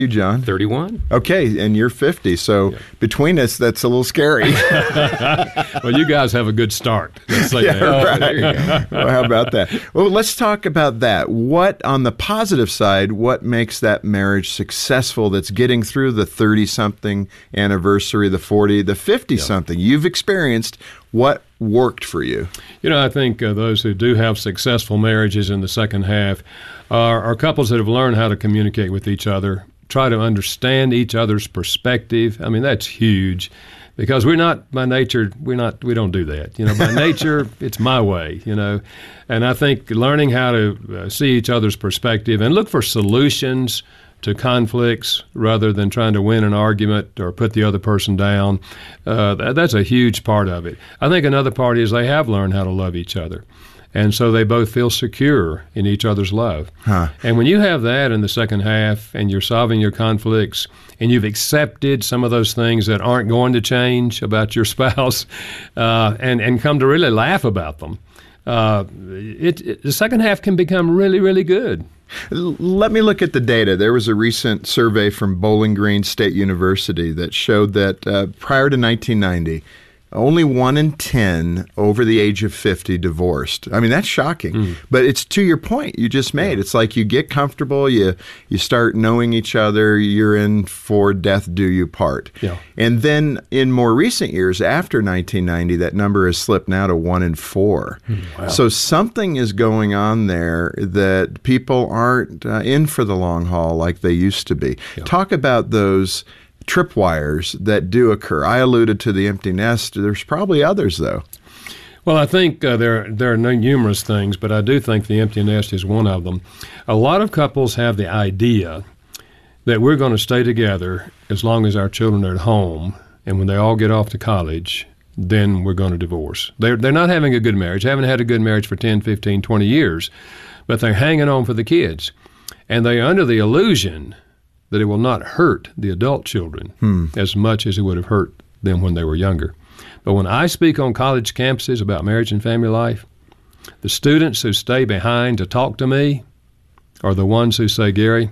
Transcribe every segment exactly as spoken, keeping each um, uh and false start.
you, John? thirty-one. Okay, and you're fifty, so yeah. between us, that's a little scary. Well, you guys have a good start. Let's say yeah, that. Right. Well, how about that? Well, let's talk about that. What, on the positive side, what makes that marriage successful that's getting through the thirty-something anniversary, the forty, the fifty-something? Yeah. You've experienced what worked for you? You know, I think uh, those who do have successful marriages in the second half are, are couples that have learned how to communicate with each other, try to understand each other's perspective. I mean, that's huge because we're not, by nature, we're not, we don't do that. You know, by nature, it's my way, you know. And I think learning how to uh, see each other's perspective and look for solutions to conflicts rather than trying to win an argument or put the other person down, uh, that, that's a huge part of it. I think another part is they have learned how to love each other. And so they both feel secure in each other's love. Huh. And when you have that in the second half and you're solving your conflicts and you've accepted some of those things that aren't going to change about your spouse uh, and, and come to really laugh about them, uh, it, it, the second half can become really, really good. Let me look at the data. There was a recent survey from Bowling Green State University that showed that uh, prior to nineteen ninety, only one in ten over the age of fifty divorced. I mean, that's shocking. Mm. But it's to your point you just made. It's like you get comfortable, you you start knowing each other, you're in for death do you part. Yeah. And then in more recent years, after nineteen ninety, that number has slipped now to one in four. Mm, wow. So something is going on there that people aren't uh, in for the long haul like they used to be. Yeah. Talk about those tripwires that do occur. I alluded to the empty nest. There's probably others, though. Well, I think uh, there, there are numerous things, but I do think the empty nest is one of them. A lot of couples have the idea that we're going to stay together as long as our children are at home, and when they all get off to college, then we're going to divorce. They're, they're not having a good marriage, haven't had a good marriage for ten, fifteen, twenty years, but they're hanging on for the kids. And they're under the illusion that it will not hurt the adult children hmm. as much as it would have hurt them when they were younger. But when I speak on college campuses about marriage and family life, the students who stay behind to talk to me are the ones who say, Gary,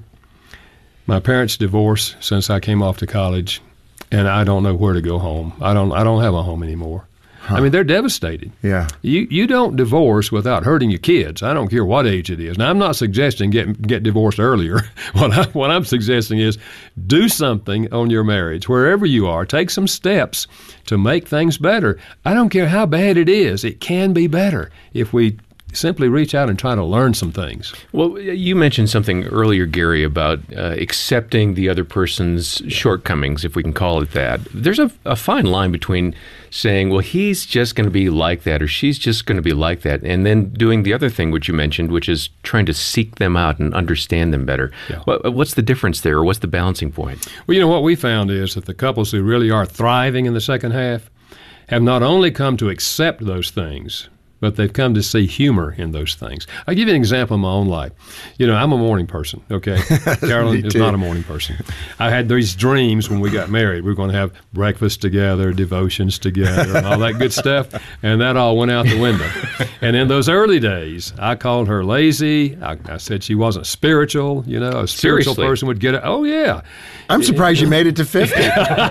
my parents divorced since I came off to college, and I don't know where to go home. I don't I don't have a home anymore. Huh. I mean, they're devastated. Yeah. You you don't divorce without hurting your kids. I don't care what age it is. Now, I'm not suggesting get get divorced earlier. What, I, what I'm suggesting is do something on your marriage. Wherever you are, take some steps to make things better. I don't care how bad it is. It can be better if we simply reach out and try to learn some things. Well, you mentioned something earlier, Gary, about uh, accepting the other person's shortcomings, if we can call it that. There's a, a fine line between saying, well, he's just going to be like that, or she's just going to be like that, and then doing the other thing which you mentioned, which is trying to seek them out and understand them better. Yeah. What, what's the difference there, or what's the balancing point? Well, you know, what we found is that the couples who really are thriving in the second half have not only come to accept those things, but they've come to see humor in those things. I'll give you an example of my own life. You know, I'm a morning person, okay? Carolyn is not a morning person. I had these dreams when we got married. We were going to have breakfast together, devotions together, and all that good stuff, and that all went out the window. And in those early days, I called her lazy. I, I said she wasn't spiritual. You know, a spiritual Seriously? person would get it. Oh, yeah. I'm surprised you made it to fifty.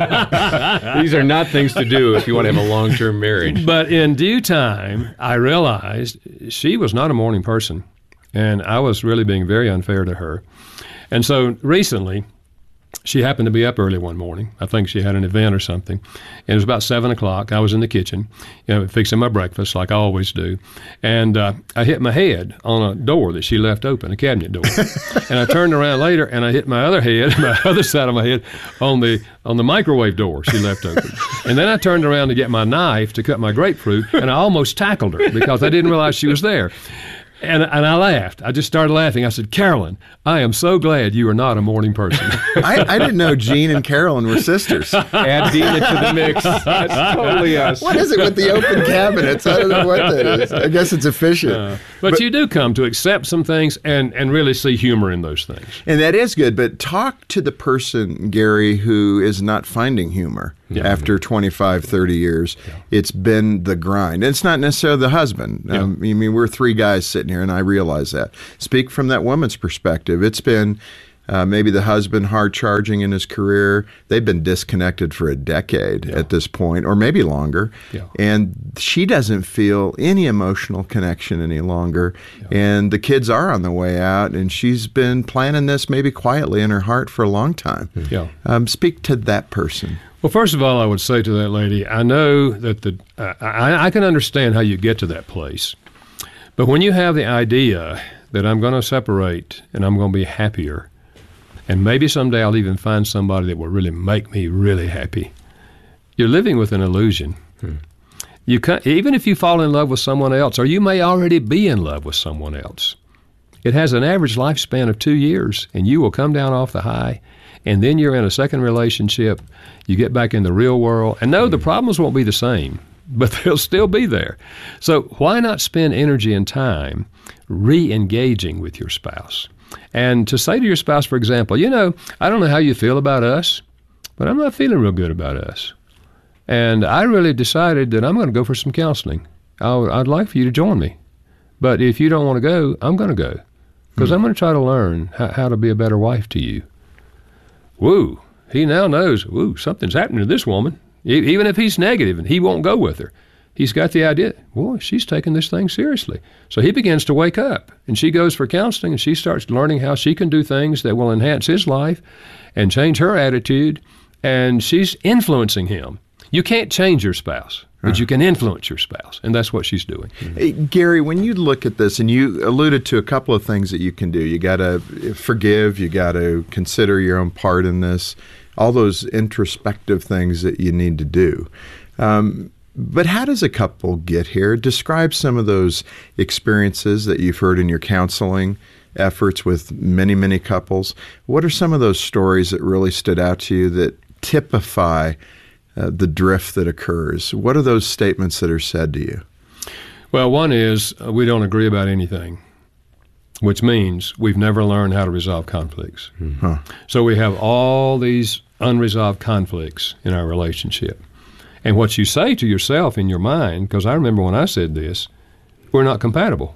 These are not things to do if you want to have a long-term marriage. But in due time, I realized she was not a morning person, and I was really being very unfair to her. And so recently, she happened to be up early one morning. I think she had an event or something. And it was about seven o'clock. I was in the kitchen, you know, fixing my breakfast like I always do. And uh, I hit my head on a door that she left open, a cabinet door. And I turned around later, and I hit my other head, my other side of my head, on the on the microwave door she left open. And then I turned around to get my knife to cut my grapefruit, and I almost tackled her because I didn't realize she was there. And and I laughed. I just started laughing. I said, Carolyn, I am so glad you are not a morning person. I, I didn't know Jean and Carolyn were sisters. Add Dina to the mix. That's totally us. What is it with the open cabinets? I don't know what that is. I guess it's efficient. Uh, but, but you do come to accept some things and, and really see humor in those things. And that is good. But talk to the person, Gary, who is not finding humor. Yeah. After twenty-five, thirty years, yeah. It's been the grind. And it's not necessarily the husband. Yeah. Um, I mean, we're three guys sitting here, and I realize that. Speak from that woman's perspective. It's been Uh, maybe the husband hard charging in his career. They've been disconnected for a decade Yeah. at this point, or maybe longer. Yeah. And she doesn't feel any emotional connection any longer. Yeah. And the kids are on the way out, and she's been planning this maybe quietly in her heart for a long time. Yeah. Um, speak to that person. Well, first of all, I would say to that lady, I know that the uh, I, I can understand how you get to that place. But when you have the idea that I'm going to separate and I'm going to be happier, and maybe someday I'll even find somebody that will really make me really happy, you're living with an illusion. Hmm. You can, even if you fall in love with someone else, or you may already be in love with someone else, it has an average lifespan of two years, and you will come down off the high, and then you're in a second relationship. You get back in the real world, and no, the problems won't be the same, but they'll still be there. So why not spend energy and time re-engaging with your spouse? And to say to your spouse, for example, you know, I don't know how you feel about us, but I'm not feeling real good about us. And I really decided that I'm going to go for some counseling. I'll, I'd like for you to join me. But if you don't want to go, I'm going to go. Because hmm. I'm going to try to learn how, how to be a better wife to you. Woo, he now knows, woo, something's happening to this woman. E- even if he's negative and he won't go with her, he's got the idea, boy, she's taking this thing seriously. So he begins to wake up, and she goes for counseling, and she starts learning how she can do things that will enhance his life and change her attitude, and she's influencing him. You can't change your spouse, but uh-huh. you can influence your spouse, and that's what she's doing. Hey, Gary, when you look at this, and you alluded to a couple of things that you can do, you got to forgive, you got to consider your own part in this, all those introspective things that you need to do. Um, But how does a couple get here? Describe some of those experiences that you've heard in your counseling efforts with many, many couples. What are some of those stories that really stood out to you that typify uh, the drift that occurs? What are those statements that are said to you? Well, one is uh, we don't agree about anything, which means we've never learned how to resolve conflicts. Mm-hmm. Huh. So we have all these unresolved conflicts in our relationship. And what you say to yourself in your mind, because I remember when I said this, we're not compatible.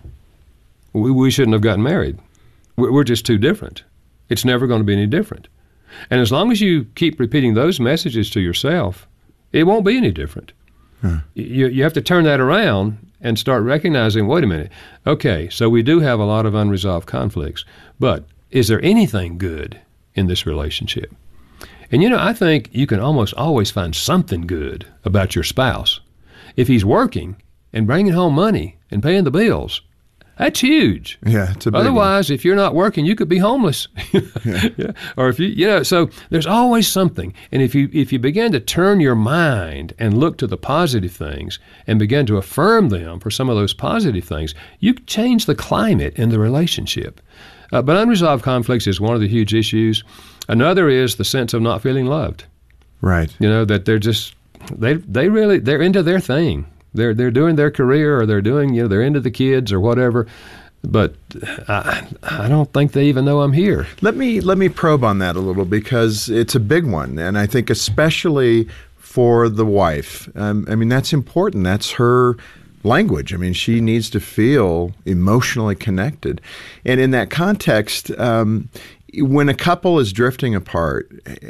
We, we shouldn't have gotten married. We're, we're just too different. It's never going to be any different. And as long as you keep repeating those messages to yourself, it won't be any different. Huh. You, you have to turn that around and start recognizing, wait a minute, okay, so we do have a lot of unresolved conflicts, but is there anything good in this relationship? And, you know, I think you can almost always find something good about your spouse. If he's working and bringing home money and paying the bills, that's huge. Yeah, it's a big Otherwise, one. If you're not working, you could be homeless. yeah. yeah. Or if you, you know, so there's always something. And if you if you begin to turn your mind and look to the positive things and begin to affirm them for some of those positive things, you change the climate in the relationship. Uh, but unresolved conflicts is one of the huge issues. Another is the sense of not feeling loved. Right. You know, that they're just, they they really, they're into their thing. They're they're doing their career, or they're doing, you know, they're into the kids or whatever. But I, I don't think they even know I'm here. Let me let me probe on that a little, because it's a big one. And I think especially for the wife, um, I mean, that's important. That's her language. I mean, she needs to feel emotionally connected. And in that context, um, when a couple is drifting apart,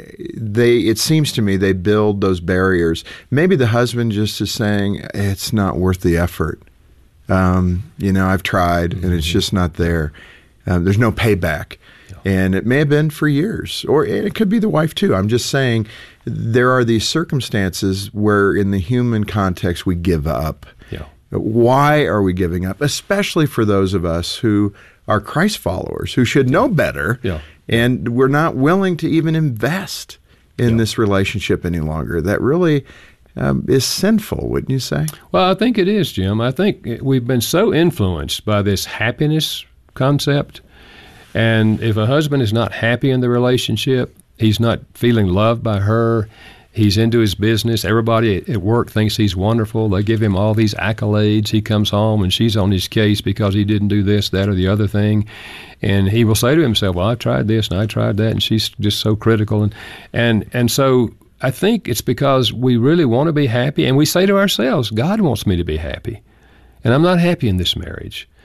they it seems to me they build those barriers. Maybe the husband just is saying, it's not worth the effort. Um, you know, I've tried, mm-hmm. and it's just not there. Um, there's no payback. Yeah. And it may have been for years, or it could be the wife too. I'm just saying there are these circumstances where in the human context we give up. Yeah. Why are we giving up? Especially for those of us who are Christ followers, who should know better. Yeah. And we're not willing to even invest in yeah. this relationship any longer. That really um, is sinful, wouldn't you say? Well, I think it is, Jim. I think we've been so influenced by this happiness concept. And if a husband is not happy in the relationship, he's not feeling loved by her, he's into his business, everybody at work thinks he's wonderful, they give him all these accolades, he comes home and she's on his case because he didn't do this, that, or the other thing. And he will say to himself, well, I tried this and I tried that, and she's just so critical. And and and so I think it's because we really want to be happy, and we say to ourselves, God wants me to be happy, and I'm not happy in this marriage.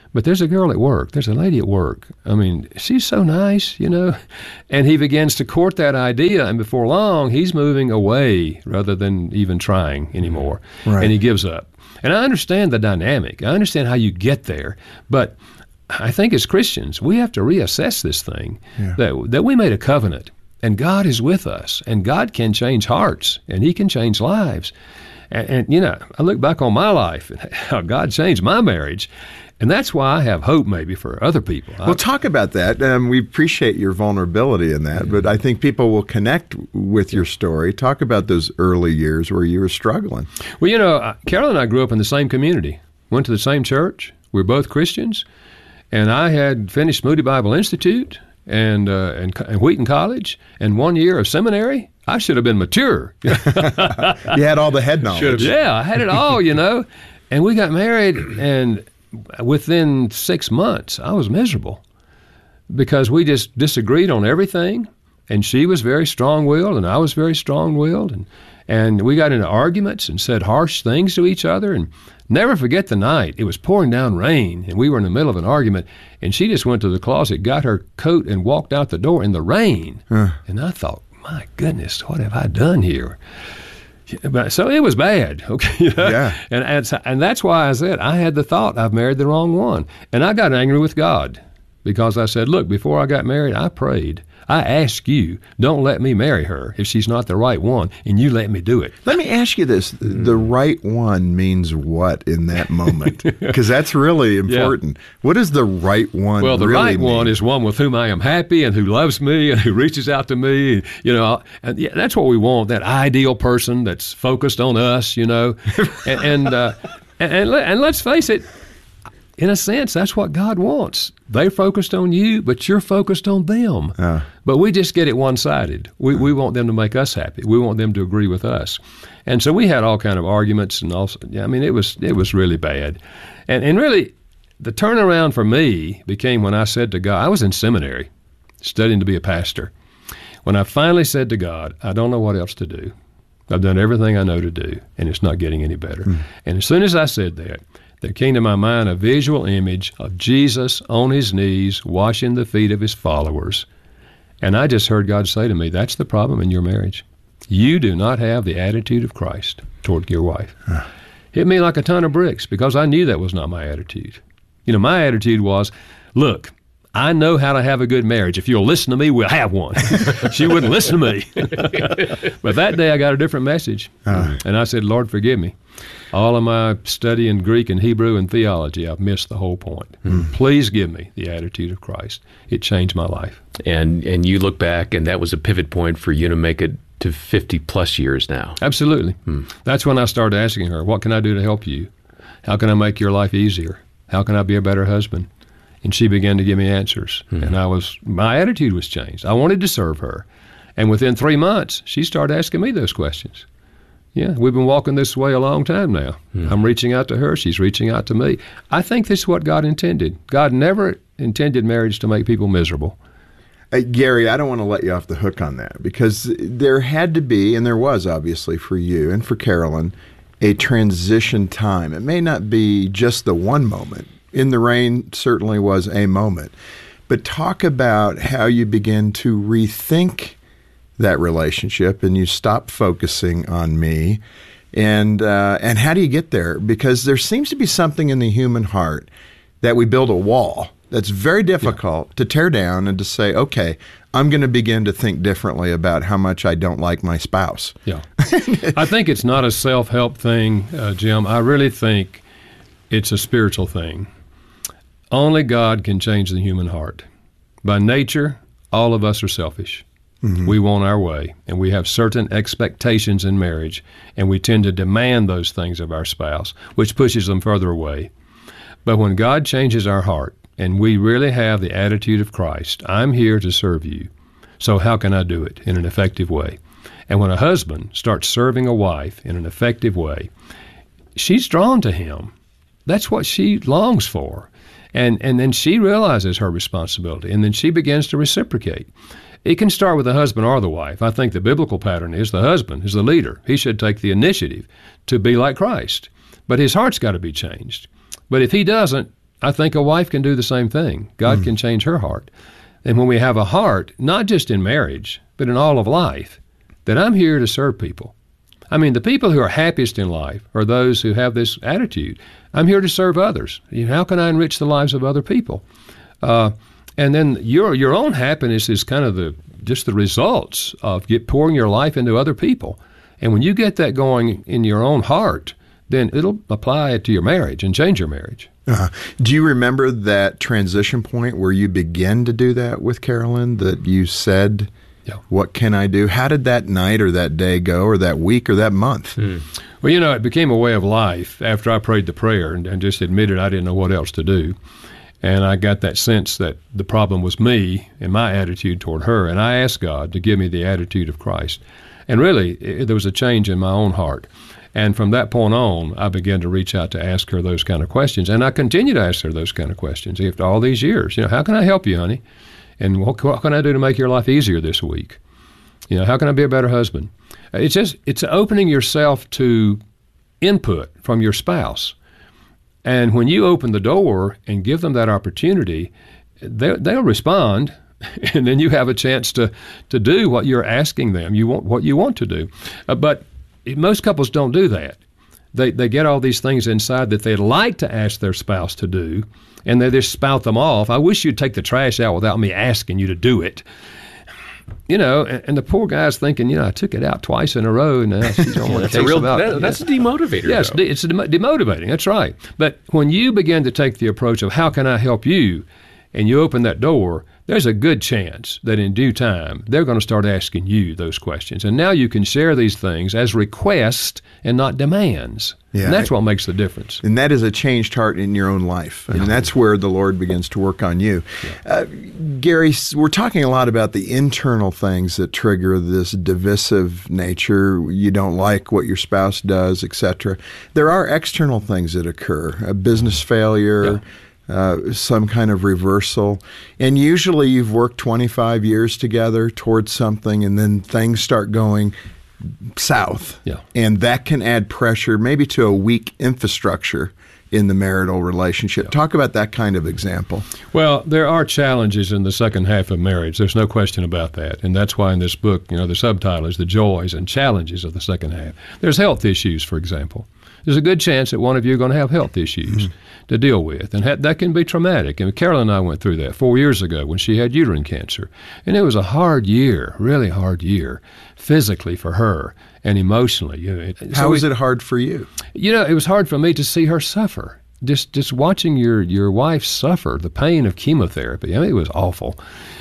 but there's a girl at work. There's a lady at work. I mean, she's so nice, you know. And he begins to court that idea, and before long, he's moving away rather than even trying anymore. Right. And he gives up. And I understand the dynamic. I understand how you get there. But I think as Christians, we have to reassess this thing, Yeah. that, that we made a covenant, and God is with us, and God can change hearts, and he can change lives. And, and you know, I look back on my life and how God changed my marriage, and that's why I have hope maybe for other people. Well, talk about that. Um, we appreciate your vulnerability in that, but I think people will connect with your story. Talk about those early years where you were struggling. Well, you know, Carol and I grew up in the same community, went to the same church. We were both Christians, and I had finished Moody Bible Institute and, uh, and, and Wheaton College, and one year of seminary. I should have been mature. You had all the head knowledge. Yeah, I had it all, you know. And we got married, and within six months, I was miserable because we just disagreed on everything. And she was very strong-willed, and I was very strong-willed. And, and we got into arguments and said harsh things to each other. And never forget the night. It was pouring down rain, and we were in the middle of an argument. And she just went to the closet, got her coat, and walked out the door in the rain. Huh. And I thought, my goodness, what have I done here? But so it was bad, okay. You know? Yeah. And, and and that's why I said I had the thought I've married the wrong one, and I got angry with God because I said, look, before I got married, I prayed. I asked you, don't let me marry her if she's not the right one, and you let me do it. Let me ask you this. The right one means what in that moment? Because that's really important. Yeah. What does the right one Well, the really right mean? one is one with whom I am happy and who loves me and who reaches out to me. You know, and yeah, that's what we want, that ideal person that's focused on us, you know. and and, uh, and, and, and let's face it, in a sense, that's what God wants. They're focused on you, but you're focused on them. Uh. But we just get it one-sided. We we want them to make us happy. We want them to agree with us. And so we had all kind of arguments, and also, I mean, it was it was really bad. And and really, the turnaround for me became when I said to God, I was in seminary, studying to be a pastor. When I finally said to God, I don't know what else to do. I've done everything I know to do, and it's not getting any better. Mm. And as soon as I said that, there came to my mind a visual image of Jesus on his knees, washing the feet of his followers. And I just heard God say to me, that's the problem in your marriage. You do not have the attitude of Christ toward your wife. Hit me like a ton of bricks because I knew that was not my attitude. You know, my attitude was, look, I know how to have a good marriage. If you'll listen to me, we'll have one. She wouldn't listen to me. But that day I got a different message. Uh. And I said, Lord, forgive me. All of my study in Greek and Hebrew and theology, I've missed the whole point. Mm. Please give me the attitude of Christ. It changed my life. And and you look back, and that was a pivot point for you to make it to fifty plus years now. Absolutely. Mm. That's when I started asking her, what can I do to help you? How can I make your life easier? How can I be a better husband? And she began to give me answers. Mm. And I was my attitude was changed. I wanted to serve her. And within three months, she started asking me those questions. Yeah, we've been walking this way a long time now. Mm. I'm reaching out to her. She's reaching out to me. I think this is what God intended. God never intended marriage to make people miserable. Uh, Gary, I don't want to let you off the hook on that because there had to be, and there was obviously for you and for Carolyn, a transition time. It may not be just the one moment. In the Rain certainly was a moment. But talk about how you begin to rethink that relationship, and you stop focusing on me, and uh, and how do you get there? Because there seems to be something in the human heart that we build a wall that's very difficult yeah. to tear down and to say, okay, I'm going to begin to think differently about how much I don't like my spouse. Yeah, I think it's not a self-help thing, uh, Jim. I really think it's a spiritual thing. Only God can change the human heart. By nature, all of us are selfish. Mm-hmm. We want our way, and we have certain expectations in marriage, and we tend to demand those things of our spouse, which pushes them further away. But when God changes our heart, and we really have the attitude of Christ, I'm here to serve you, so how can I do it in an effective way? And when a husband starts serving a wife in an effective way, she's drawn to him. That's what she longs for. And, and then she realizes her responsibility, and then she begins to reciprocate. It can start with the husband or the wife. I think the biblical pattern is the husband is the leader. He should take the initiative to be like Christ. But his heart's got to be changed. But if he doesn't, I think a wife can do the same thing. God mm. can change her heart. And when we have a heart, not just in marriage, but in all of life, that I'm here to serve people. I mean, the people who are happiest in life are those who have this attitude. I'm here to serve others. You know, how can I enrich the lives of other people? Uh, and then your your own happiness is kind of the just the results of get pouring your life into other people. And when you get that going in your own heart, then it'll apply it to your marriage and change your marriage. Uh, do you remember that transition point where you began to do that with Carolyn, that you said, yeah. what can I do? How did that night or that day go, or that week or that month? Hmm. Well, you know, it became a way of life after I prayed the prayer and, and just admitted I didn't know what else to do. And I got that sense that the problem was me and my attitude toward her. And I asked God to give me the attitude of Christ. And really, it, there was a change in my own heart. And from that point on, I began to reach out to ask her those kind of questions. And I continue to ask her those kind of questions after all these years. You know, how can I help you, honey? And what, what can I do to make your life easier this week? You know, how can I be a better husband? It's just, it's opening yourself to input from your spouse. And when you open the door and give them that opportunity, they, they'll respond. And then you have a chance to, to do what you're asking them, you want what you want to do. Uh, but most couples don't do that. They they get all these things inside that they'd like to ask their spouse to do, and they just spout them off. I wish you'd take the trash out without me asking you to do it. You know, and, and the poor guy's thinking, you know, I took it out twice in a row, and now she's on that's a real, about, that, that's a demotivator. Yes, yeah, it's, it's demotivating. That's right. But when you begin to take the approach of how can I help you, and you open that door, there's a good chance that in due time, they're going to start asking you those questions. And now you can share these things as requests and not demands. Yeah. And that's what makes the difference. And that is a changed heart in your own life. And yeah. that's where the Lord begins to work on you. Yeah. Uh, Gary, we're talking a lot about the internal things that trigger this divisive nature. You don't like what your spouse does, et cetera. There are external things that occur, a business failure, yeah. Uh, some kind of reversal. And usually you've worked twenty-five years together towards something, and then things start going south. Yeah. And that can add pressure maybe to a weak infrastructure in the marital relationship. Yeah. Talk about that kind of example. Well, there are challenges in the second half of marriage. There's no question about that. And that's why in this book, you know, the subtitle is The Joys and Challenges of the Second Half. There's health issues, for example. There's a good chance that one of you are going to have health issues mm-hmm. to deal with, and ha- that can be traumatic. And Carolyn and I went through that four years ago when she had uterine cancer, and it was a hard year, really hard year, physically for her and emotionally. You know, it, How so was we, it hard for you? You know, it was hard for me to see her suffer. Just just watching your your wife suffer the pain of chemotherapy. I mean, it was awful.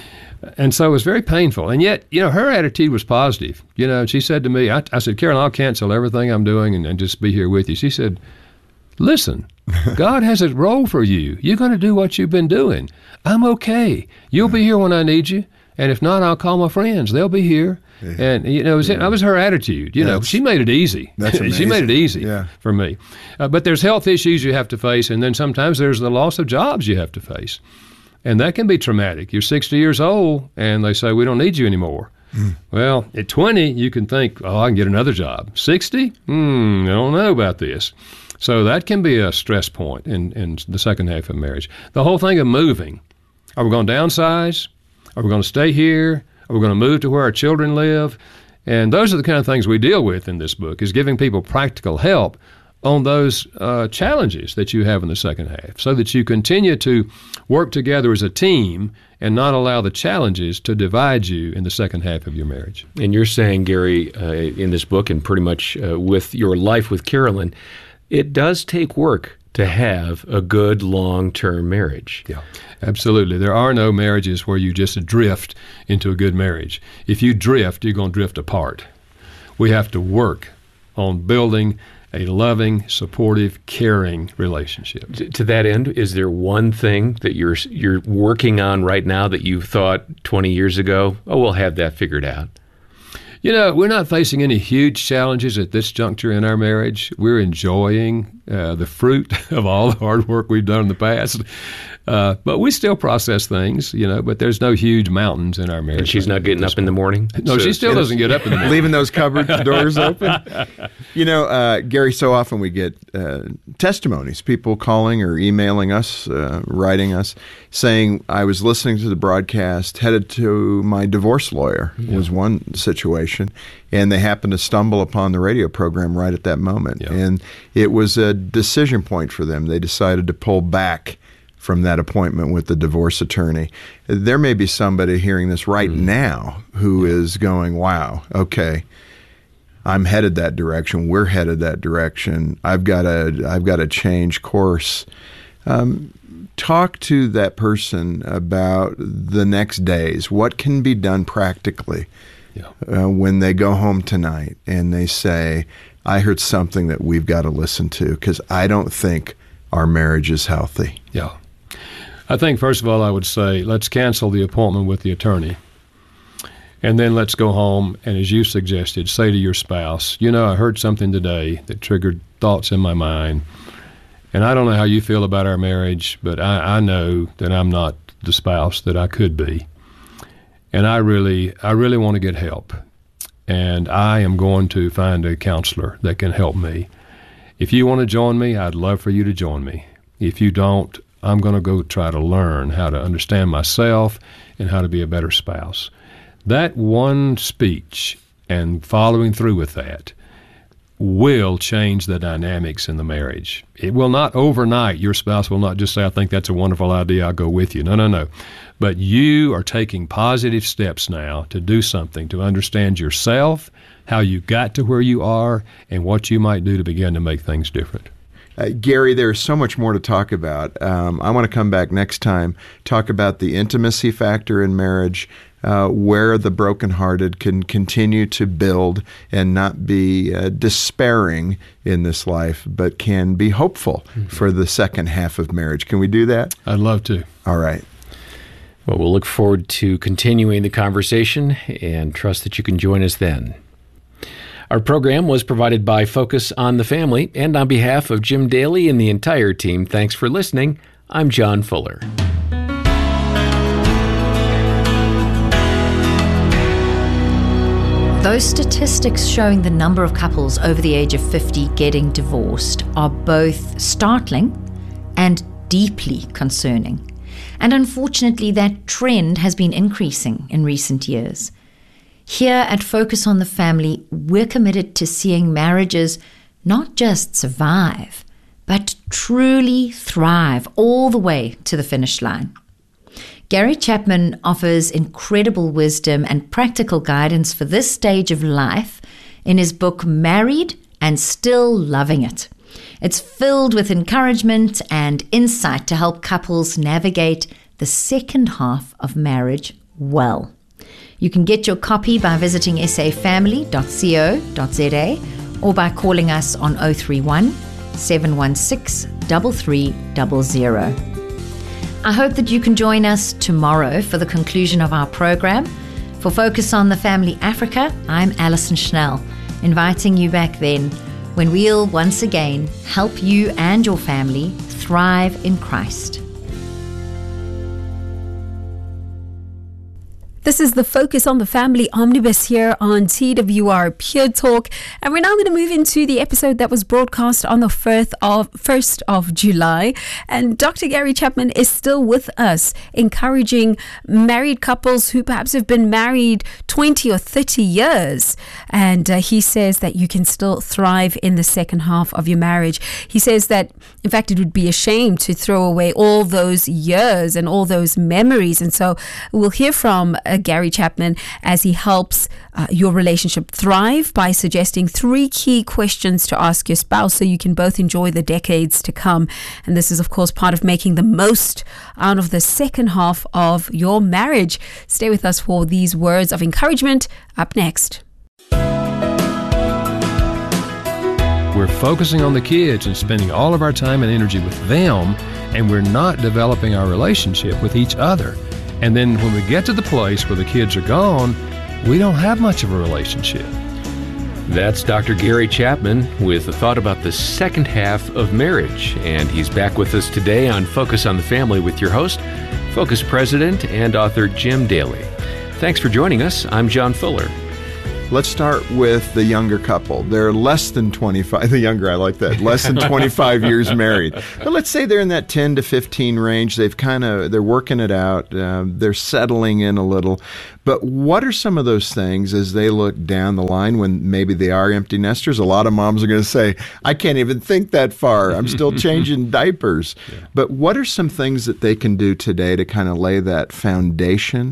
And so it was very painful. And yet, you know, her attitude was positive. You know, she said to me, I, I said, Carolyn, I'll cancel everything I'm doing and, and just be here with you. She said, listen, God has a role for you. You're going to do what you've been doing. I'm okay. You'll be here when I need you. And if not, I'll call my friends. They'll be here. Yeah. And, you know, it was, yeah. that was her attitude. You know, she made it easy. That's amazing. She made it easy yeah. for me. Uh, but there's health issues you have to face, and then sometimes there's the loss of jobs you have to face. And that can be traumatic. You're sixty years old, and they say, we don't need you anymore. Mm. Well, at twenty, you can think, oh, I can get another job. sixty? Hmm, I don't know about this. So that can be a stress point in, in the second half of marriage. The whole thing of moving. Are we going to downsize? Are we going to stay here? Are we going to move to where our children live? And those are the kind of things we deal with in this book, is giving people practical help on those uh, challenges that you have in the second half, so that you continue to work together as a team and not allow the challenges to divide you in the second half of your marriage. And you're saying, Gary, uh, in this book and pretty much uh, with your life with Carolyn, it does take work to have a good long-term marriage. Yeah, absolutely. There are no marriages where you just drift into a good marriage. If you drift, you're going to drift apart. We have to work on building a loving, supportive, caring relationship. To, to that end, is there one thing that you're you're working on right now that you thought twenty years ago, oh, we'll have that figured out? You know, we're not facing any huge challenges at this juncture in our marriage. We're enjoying uh, the fruit of all the hard work we've done in the past. Uh, but we still process things, you know, but there's no huge mountains in our marriage. And she's not getting up in the morning? No, So she still it's- doesn't get up in the morning. Leaving those cupboard doors open. You know, uh, Gary, so often we get uh, testimonies, people calling or emailing us, uh, writing us, saying, I was listening to the broadcast, headed to my divorce lawyer, yeah. was one situation, and they happened to stumble upon the radio program right at that moment. Yeah. And it was a decision point for them. They decided to pull back from that appointment with the divorce attorney. There may be somebody hearing this right mm. now who is going, wow, okay, I'm headed that direction. We're headed that direction. I've got to, I've got to change course. Um, talk to that person about the next days. What can be done practically yeah. uh, when they go home tonight and they say, I heard something that we've got to listen to because I don't think our marriage is healthy. Yeah. I think, first of all, I would say, let's cancel the appointment with the attorney. And then let's go home and, as you suggested, say to your spouse, you know, I heard something today that triggered thoughts in my mind. And I don't know how you feel about our marriage, but I, I know that I'm not the spouse that I could be. And I really, I really want to get help. And I am going to find a counselor that can help me. If you want to join me, I'd love for you to join me. If you don't, I'm going to go try to learn how to understand myself and how to be a better spouse. That one speech and following through with that will change the dynamics in the marriage. It will not overnight. Your spouse will not just say, I think that's a wonderful idea, I'll go with you. No, no, no. But you are taking positive steps now to do something, to understand yourself, how you got to where you are, and what you might do to begin to make things different. Uh, Gary, there's so much more to talk about. Um, I want to come back next time, talk about the intimacy factor in marriage, uh, where the brokenhearted can continue to build and not be uh, despairing in this life, but can be hopeful mm-hmm. for the second half of marriage. Can we do that? I'd love to. All right. Well, we'll look forward to continuing the conversation and trust that you can join us then. Our program was provided by Focus on the Family, and on behalf of Jim Daly and the entire team, thanks for listening. I'm John Fuller. Those statistics showing the number of couples over the age of fifty getting divorced are both startling and deeply concerning. And unfortunately, that trend has been increasing in recent years. Here at Focus on the Family, we're committed to seeing marriages not just survive, but truly thrive all the way to the finish line. Gary Chapman offers incredible wisdom and practical guidance for this stage of life in his book, Married and Still Loving It. It's filled with encouragement and insight to help couples navigate the second half of marriage well. You can get your copy by visiting s a family dot co dot z a or by calling us on oh three one, seven one six, three three zero zero. I hope that you can join us tomorrow for the conclusion of our program. For Focus on the Family Africa, I'm Alison Schnell, inviting you back then when we'll once again help you and your family thrive in Christ. This is the Focus on the Family Omnibus here on T W R Pure Talk. And we're now going to move into the episode that was broadcast on the first of, first of July. And Doctor Gary Chapman is still with us, encouraging married couples who perhaps have been married twenty or thirty years. And uh, he says that you can still thrive in the second half of your marriage. He says that, in fact, it would be a shame to throw away all those years and all those memories. And so we'll hear from uh, Gary Chapman as he helps uh, your relationship thrive by suggesting three key questions to ask your spouse so you can both enjoy the decades to come. And this is, of course, part of making the most out of the second half of your marriage. Stay with us for these words of encouragement up next. We're focusing on the kids and spending all of our time and energy with them, and we're not developing our relationship with each other. And then when we get to the place where the kids are gone, we don't have much of a relationship. That's Doctor Gary Chapman with a thought about the second half of marriage. And he's back with us today on Focus on the Family with your host, Focus President and author Jim Daly. Thanks for joining us. I'm John Fuller. Let's start with the younger couple. They're less than twenty-five. The younger, I like that. Less than twenty-five years married. But let's say they're in that ten to fifteen range. They've kind of, they're working it out. Uh, they're settling in a little. But what are some of those things as they look down the line when maybe they are empty nesters? A lot of moms are going to say, I can't even think that far. I'm still changing diapers. Yeah. But what are some things that they can do today to kind of lay that foundation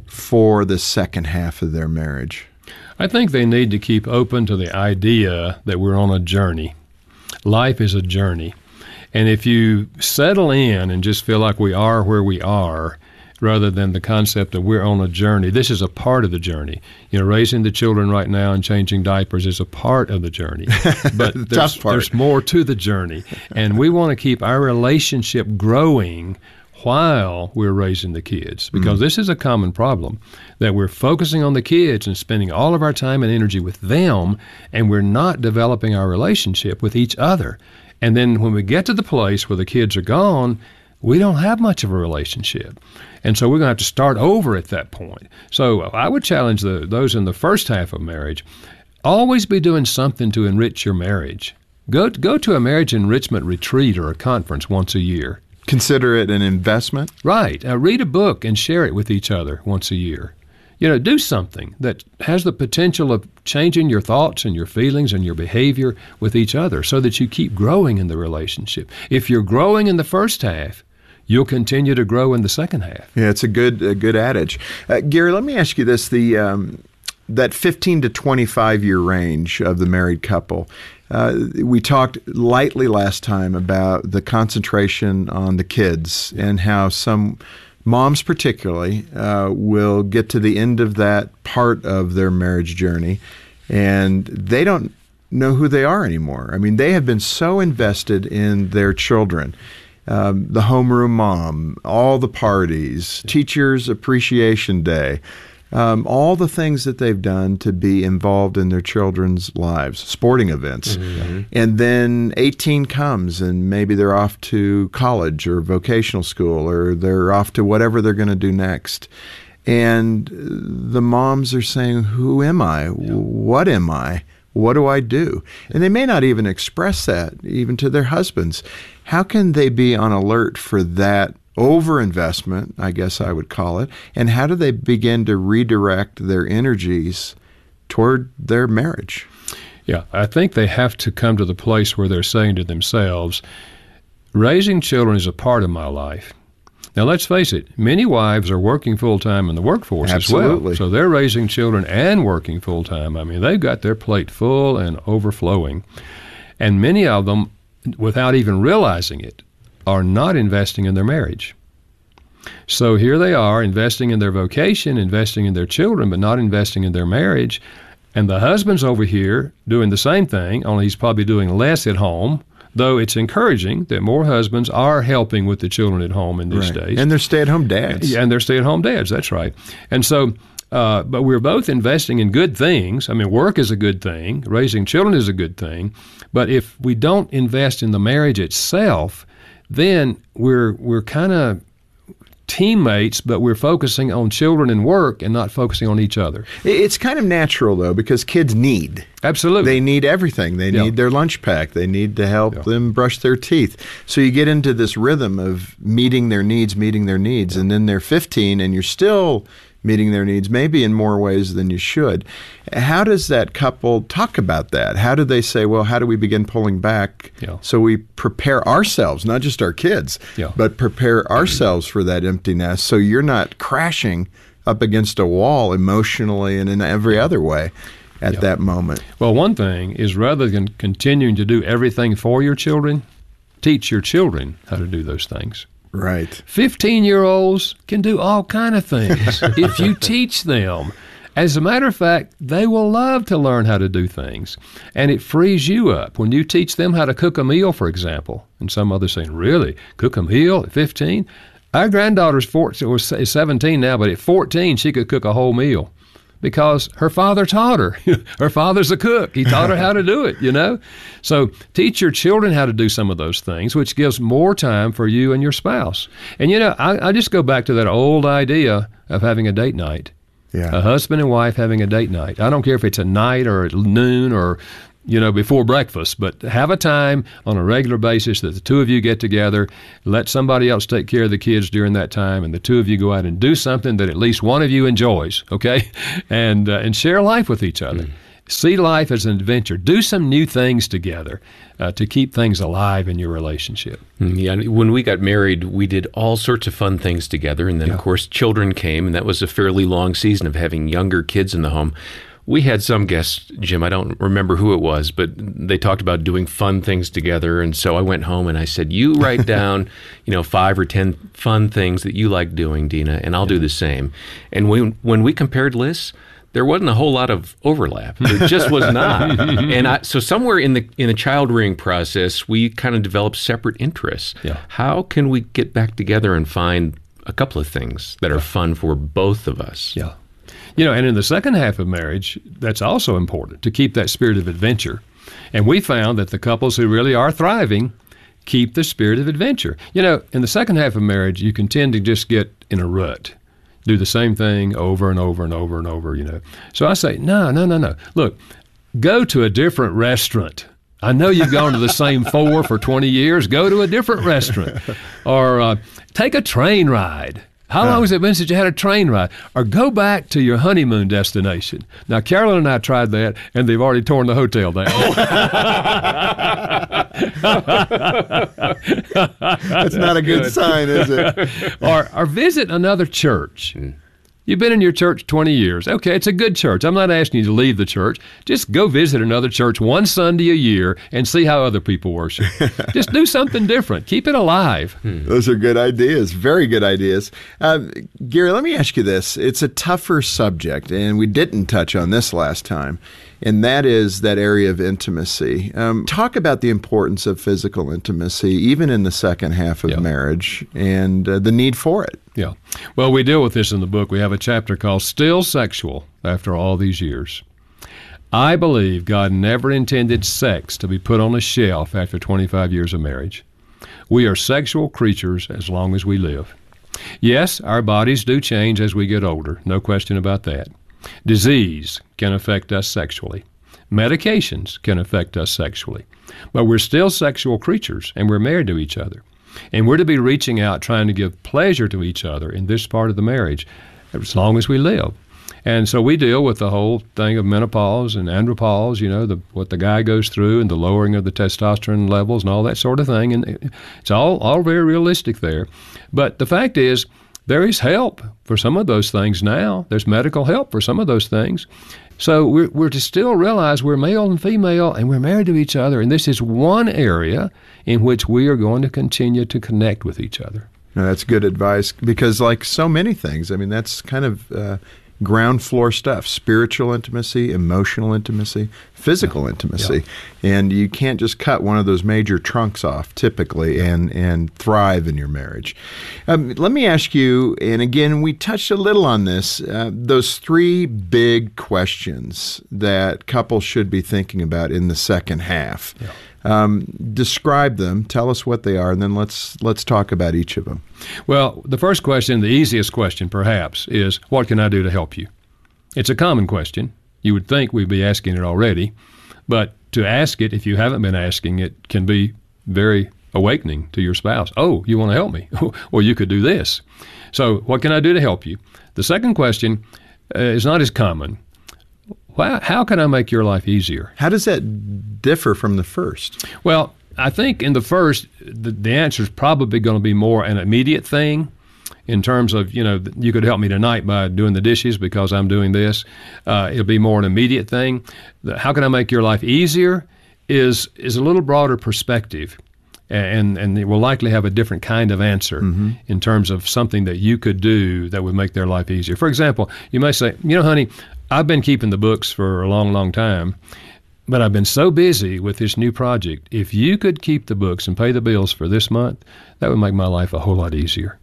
for the second half of their marriage? I think they need to keep open to the idea that we're on a journey. Life is a journey. And if you settle in and just feel like we are where we are, rather than the concept that we're on a journey, this is a part of the journey. You know, raising the children right now and changing diapers is a part of the journey. But there's, there's more to the journey. And we want to keep our relationship growing while we're raising the kids, because mm. this is a common problem, that we're focusing on the kids and spending all of our time and energy with them, and we're not developing our relationship with each other. And then when we get to the place where the kids are gone, we don't have much of a relationship. And so we're going to have to start over at that point. So I would challenge the, those in the first half of marriage, always be doing something to enrich your marriage. Go, go to a marriage enrichment retreat or a conference once a year. Consider it an investment? Right. Uh, read a book and share it with each other once a year. You know, do something that has the potential of changing your thoughts and your feelings and your behavior with each other so that you keep growing in the relationship. If you're growing in the first half, you'll continue to grow in the second half. Yeah, it's a good a good adage. Uh, Gary, let me ask you this. The um, that fifteen to twenty-five year range of the married couple, Uh, we talked lightly last time about the concentration on the kids and how some moms particularly uh, will get to the end of that part of their marriage journey and they don't know who they are anymore. I mean, they have been so invested in their children. Um, the homeroom mom, all the parties, Teachers Appreciation Day, Um, all the things that they've done to be involved in their children's lives, sporting events. Mm-hmm. And then eighteen comes and maybe they're off to college or vocational school or they're off to whatever they're going to do next. And the moms are saying, who am I? Yeah. What am I? What do I do? And they may not even express that even to their husbands. How can they be on alert for that overinvestment, I guess I would call it, and how do they begin to redirect their energies toward their marriage? Yeah, I think they have to come to the place where they're saying to themselves, raising children is a part of my life. Now, let's face it, many wives are working full-time in the workforce Absolutely. as well. So they're raising children and working full-time. I mean, they've got their plate full and overflowing. And many of them, without even realizing it, are not investing in their marriage. So here they are investing in their vocation, investing in their children, but not investing in their marriage. And the husband's over here doing the same thing, only he's probably doing less at home, though it's encouraging that more husbands are helping with the children at home in these right. days. And they're stay-at-home dads. Yeah, and they're stay-at-home dads, that's right. And so, uh, but we're both investing in good things. I mean, work is a good thing, raising children is a good thing, but if we don't invest in the marriage itself, then we're we're kind of teammates, but we're focusing on children and work and not focusing on each other. It's kind of natural, though, because kids need. Absolutely. They need everything. They yeah. need their lunch pack. They need to help yeah. them brush their teeth. So you get into this rhythm of meeting their needs, meeting their needs, and then they're fifteen and you're still meeting their needs, maybe in more ways than you should. How does that couple talk about that? How do they say, well, how do we begin pulling back yeah. so we prepare ourselves, not just our kids, yeah. but prepare ourselves for that empty nest so you're not crashing up against a wall emotionally and in every other way at yeah. that moment? Well, one thing is rather than continuing to do everything for your children, teach your children how to do those things. Right. fifteen-year-olds can do all kind of things if you teach them. As a matter of fact, they will love to learn how to do things. And it frees you up. When you teach them how to cook a meal, for example, and some others saying, really, cook a meal at fifteen? Our granddaughter's fourteen, or seventeen now, but at fourteen, she could cook a whole meal. because her father taught her. Her father's a cook. He taught her how to do it, you know? So teach your children how to do some of those things, which gives more time for you and your spouse. And, you know, I, I just go back to that old idea of having a date night. Yeah. A husband and wife having a date night. I don't care if it's at night or at noon or, you know, before breakfast, but have a time on a regular basis that the two of you get together, let somebody else take care of the kids during that time, and the two of you go out and do something that at least one of you enjoys, okay? And uh, and share life with each other. Mm. See life as an adventure. Do some new things together uh, to keep things alive in your relationship. Yeah, when we got married, we did all sorts of fun things together, and then, yeah. of course, children came, and that was a fairly long season of having younger kids in the home. We had some guests, Jim, I don't remember who it was, but they talked about doing fun things together. And so I went home and I said, you write down, you know, five or ten fun things that you like doing, Dina, and I'll yeah. do the same. And when, when we compared lists, there wasn't a whole lot of overlap. There just was not. And I, so somewhere in the in the child rearing process, we kind of developed separate interests. Yeah. How can we get back together and find a couple of things that are fun for both of us? Yeah. You know, and in the second half of marriage, that's also important to keep that spirit of adventure. And we found that the couples who really are thriving keep the spirit of adventure. You know, in the second half of marriage, you can tend to just get in a rut, do the same thing over and over and over and over, you know. So I say, no, no, no, no. Look, go to a different restaurant. I know you've gone to the same four for twenty years. Go to a different restaurant. Or uh, take a train ride. How long has it been since you had a train ride? Or go back to your honeymoon destination. Now, Carolyn and I tried that, and they've already torn the hotel down. That's not a good sign, is it? or, or visit another church. Mm. You've been in your church twenty years. Okay, it's a good church. I'm not asking you to leave the church. Just go visit another church one Sunday a year and see how other people worship. Just do something different. Keep it alive. Hmm. Those are good ideas. Very good ideas. Um, Gary, let me ask you this. It's a tougher subject, and we didn't touch on this last time, and that is that area of intimacy. Um, talk about the importance of physical intimacy, even in the second half of yeah. marriage, and uh, the need for it. Yeah. Well, we deal with this in the book. We have a chapter called Still Sexual After All These Years. I believe God never intended sex to be put on a shelf after twenty-five years of marriage. We are sexual creatures as long as we live. Yes, our bodies do change as we get older, no question about that. Disease can affect us sexually. Medications can affect us sexually. But we're still sexual creatures, and we're married to each other. And we're to be reaching out, trying to give pleasure to each other in this part of the marriage as long as we live. And so we deal with the whole thing of menopause and andropause, you know, the, what the guy goes through and the lowering of the testosterone levels and all that sort of thing. And it's all, all very realistic there. But the fact is, there is help for some of those things now. There's medical help for some of those things. So we're, we're to still realize we're male and female, and we're married to each other. And this is one area in which we are going to continue to connect with each other. No, that's good advice, because like so many things, I mean, that's kind of uh, ground floor stuff. Spiritual intimacy, emotional intimacy, physical yeah. intimacy. Yeah. And you can't just cut one of those major trunks off typically and, and thrive in your marriage. Um, let me ask you, and again, we touched a little on this, uh, those three big questions that couples should be thinking about in the second half. Yeah. Um, describe them, tell us what they are, and then let's let's talk about each of them. Well, the first question, the easiest question perhaps, is what can I do to help you? It's a common question. You would think we'd be asking it already, but to ask it, if you haven't been asking it, can be very awakening to your spouse. Oh, you want to help me? Well, you could do this. So what can I do to help you? The second question uh, is not as common. Well, how can I make your life easier? How does that differ from the first? Well, I think in the first, the, the answer is probably going to be more an immediate thing in terms of, you know, you could help me tonight by doing the dishes because I'm doing this. Uh, it'll be more an immediate thing. The, how can I make your life easier is is a little broader perspective. And and it will likely have a different kind of answer mm-hmm. in terms of something that you could do that would make their life easier. For example, you may say, you know, honey, I've been keeping the books for a long, long time, but I've been so busy with this new project. If you could keep the books and pay the bills for this month, that would make my life a whole lot easier.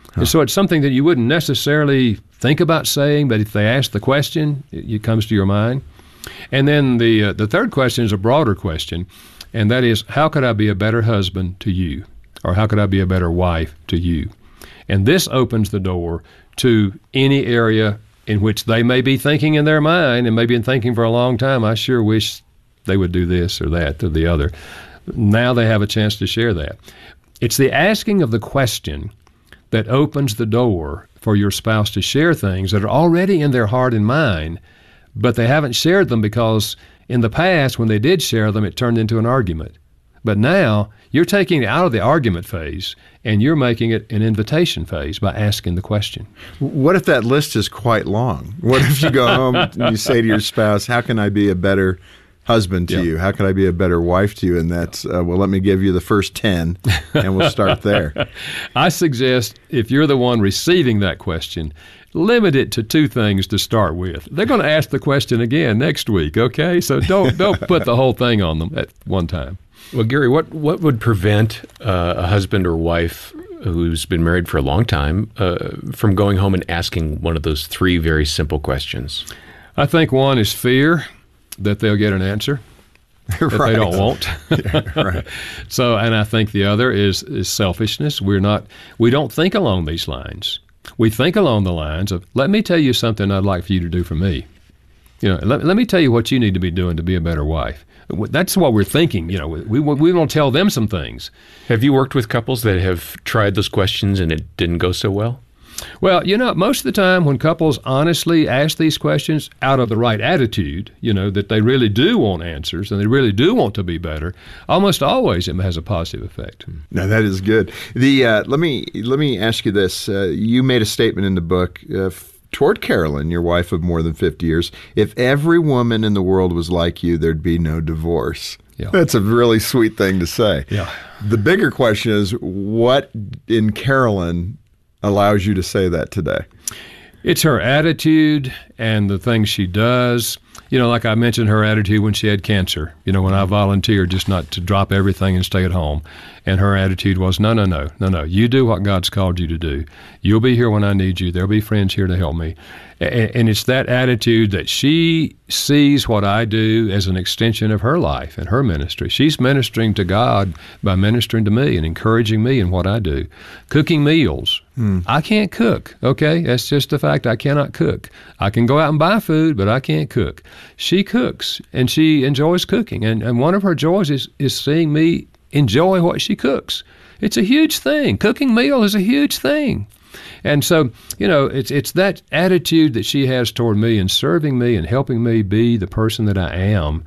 Huh. And so it's something that you wouldn't necessarily think about saying, but if they ask the question, it, it comes to your mind. And then the uh, the third question is a broader question, and that is, how could I be a better husband to you? Or how could I be a better wife to you? And this opens the door to any area in which they may be thinking in their mind and may be thinking for a long time, I sure wish they would do this or that or the other. Now they have a chance to share that. It's the asking of the question that opens the door for your spouse to share things that are already in their heart and mind, but they haven't shared them because in the past, when they did share them, it turned into an argument. But now you're taking it out of the argument phase and you're making it an invitation phase by asking the question. What if that list is quite long? What if you go home and you say to your spouse, how can I be a better husband to yeah. you? How can I be a better wife to you? And that's, uh, well, let me give you the first ten and we'll start there. I suggest if you're the one receiving that question, limit it to two things to start with. They're going to ask the question again next week, okay? So don't don't put the whole thing on them at one time. Well, Gary, what, what would prevent uh, a husband or wife who's been married for a long time uh, from going home and asking one of those three very simple questions? I think one is fear that they'll get an answer that right. they don't want. Yeah, right. So, and I think the other is is selfishness. We're not. We don't think along these lines. We think along the lines of, let me tell you something I'd like for you to do for me. You know, let, let me tell you what you need to be doing to be a better wife. That's what we're thinking. You know, we we want to tell them some things. Have you worked with couples that have tried those questions and it didn't go so well? Well, you know, most of the time when couples honestly ask these questions out of the right attitude, you know, that they really do want answers and they really do want to be better, almost always it has a positive effect. No, that is good. The uh, let me let me ask you this. Uh, you made a statement in the book uh, toward Carolyn, your wife of more than fifty years. If every woman in the world was like you, there'd be no divorce. Yeah. That's a really sweet thing to say. Yeah. The bigger question is, what in Carolyn allows you to say that today? It's her attitude and the things she does. You know, like I mentioned, her attitude when she had cancer, you know, when I volunteered just not to drop everything and stay at home. And her attitude was, no, no, no, no, no. You do what God's called you to do. You'll be here when I need you. There'll be friends here to help me. And it's that attitude that she sees what I do as an extension of her life and her ministry. She's ministering to God by ministering to me and encouraging me in what I do. Cooking meals. Mm. I can't cook, okay? That's just the fact. I cannot cook. I can go out and buy food, but I can't cook. She cooks, and she enjoys cooking. And, and one of her joys is, is seeing me enjoy what she cooks. It's a huge thing. Cooking meal is a huge thing. And so, you know, it's it's that attitude that she has toward me and serving me and helping me be the person that I am.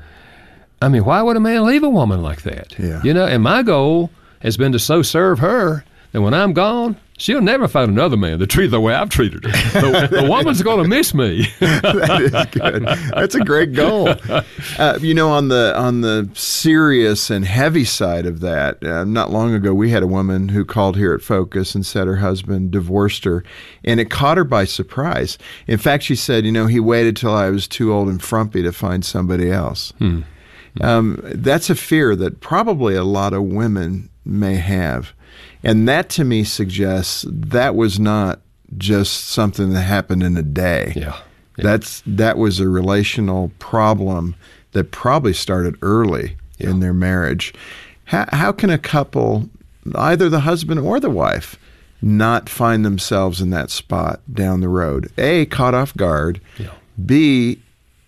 I mean, why would a man leave a woman like that? Yeah. You know, and my goal has been to so serve her that when I'm gone, she'll never find another man to treat her the way I've treated her. The, the woman's going to miss me. That is good. That's a great goal. Uh, you know, on the on the serious and heavy side of that, uh, not long ago we had a woman who called here at Focus and said her husband divorced her, and it caught her by surprise. In fact, she said, you know, he waited till I was too old and frumpy to find somebody else. Hmm. Um, that's a fear that probably a lot of women may have. And that to me suggests that was not just something that happened in a day. Yeah. yeah. That's that was a relational problem that probably started early yeah. in their marriage. How, how can a couple, either the husband or the wife, not find themselves in that spot down the road? A, caught off guard. Yeah. B,